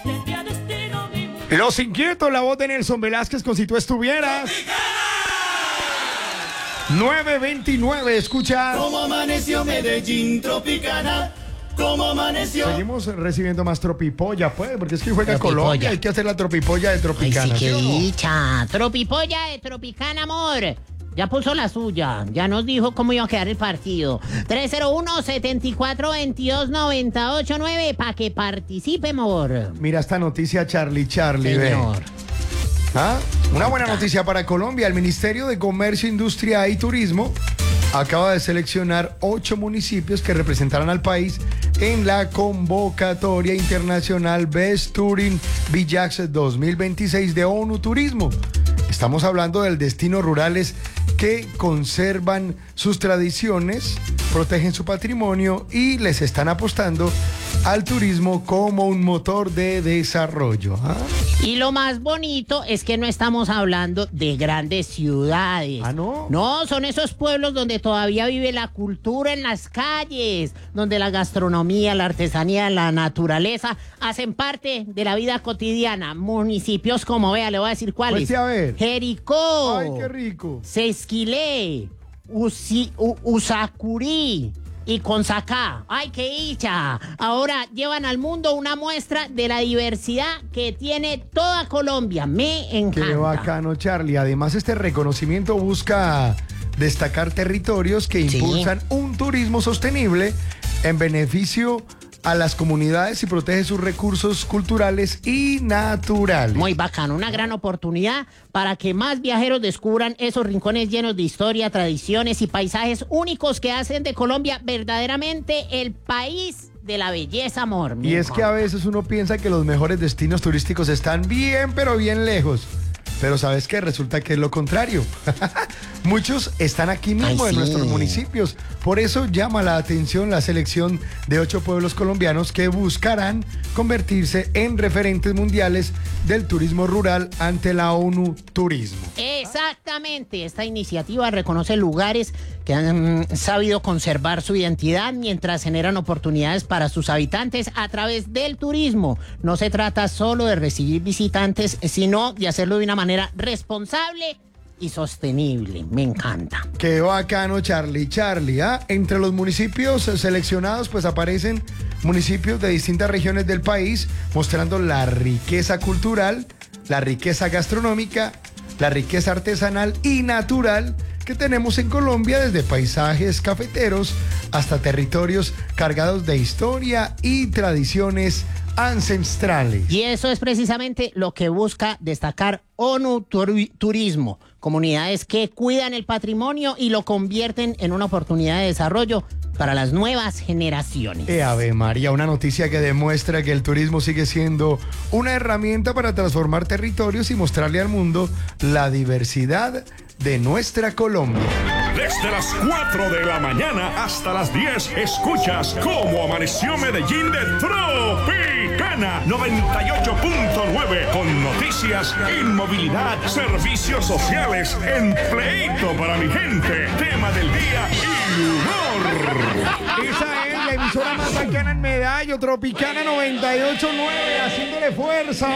Los Inquietos, la voz de Nelson Velázquez con Si Tú Estuvieras. 9:29, escucha. ¿Cómo amaneció Medellín, Tropicana? ¿Cómo amaneció? Seguimos recibiendo más tropipolla, pues, porque es que juega Tropipolla. Colombia, hay que hacer la tropipolla de Tropicana. Ay, sí, qué ¿sí o no? dicha. Tropipolla de Tropicana, amor. Ya puso la suya. Ya nos dijo cómo iba a quedar el partido. 301-7422-989 para que participe, amor. Mira esta noticia, Charlie, ve. Señor. ¿Ah? Una buena noticia para Colombia. El Ministerio de Comercio, Industria y Turismo acaba de seleccionar 8 municipios que representarán al país en la convocatoria internacional Best Touring Villages 2026 de ONU Turismo. Estamos hablando de destinos rurales que conservan sus tradiciones, protegen su patrimonio y les están apostando al turismo como un motor de desarrollo. ¿Ah? Y lo más bonito es que no estamos hablando de grandes ciudades. ¿Ah, no? No, son esos pueblos donde todavía vive la cultura en las calles, donde la gastronomía, la artesanía, la naturaleza hacen parte de la vida cotidiana. Municipios como, vea, le voy a decir cuáles. Pues sí, a ver. Jericó. ¡Ay, qué rico! Sesquilé, Usacurí y Consacá. ¡Ay, qué dicha! Ahora llevan al mundo una muestra de la diversidad que tiene toda Colombia. Me encanta. Qué bacano, Charlie. Además, este reconocimiento busca destacar territorios que Sí. impulsan un turismo sostenible en beneficio a las comunidades y protege sus recursos culturales y naturales. Muy bacano, una gran oportunidad para que más viajeros descubran esos rincones llenos de historia, tradiciones y paisajes únicos que hacen de Colombia verdaderamente el país de la belleza, amor. Y es que a veces uno piensa que los mejores destinos turísticos están bien, pero bien lejos. Pero ¿sabes qué? Resulta que es lo contrario. Muchos están aquí mismo en sí. nuestros municipios. Por eso llama la atención la selección de 8 pueblos colombianos que buscarán convertirse en referentes mundiales del turismo rural ante la ONU Turismo. Exactamente, esta iniciativa reconoce lugares que han sabido conservar su identidad mientras generan oportunidades para sus habitantes a través del turismo. No se trata solo de recibir visitantes, sino de hacerlo de una manera responsable y sostenible. Me encanta. Qué bacano, Charlie. ¿Ah? Entre los municipios seleccionados, pues aparecen municipios de distintas regiones del país, mostrando la riqueza cultural, la riqueza gastronómica, la riqueza artesanal y natural que tenemos en Colombia, desde paisajes cafeteros hasta territorios cargados de historia y tradiciones ancestrales. Y eso es precisamente lo que busca destacar ONU Turismo, comunidades que cuidan el patrimonio y lo convierten en una oportunidad de desarrollo para las nuevas generaciones. Ave María, una noticia que demuestra que el turismo sigue siendo una herramienta para transformar territorios y mostrarle al mundo la diversidad de nuestra Colombia. Desde las 4 de la mañana hasta las 10 escuchas Cómo Amaneció Medellín de Tropicana 98.9 con noticias, inmovilidad, servicios sociales, empleito para mi gente, tema del día y humor. Esa es la emisora más bacana en Medallo, Tropicana 98.9, haciéndole fuerza.